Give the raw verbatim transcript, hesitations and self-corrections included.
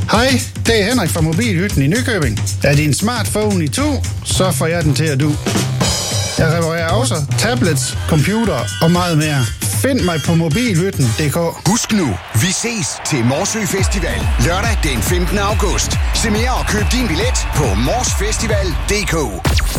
Hej, det er Henrik fra Mobilhytten i Nykøbing. Er din smartphone i to, så får jeg den til at du. Jeg reparerer også tablets, computer og meget mere. Find mig på mobilhytten punktum d k. Husk nu, vi ses til Morsø Festival lørdag den femtende august. Se mere og køb din billet på morsfestival punktum d k.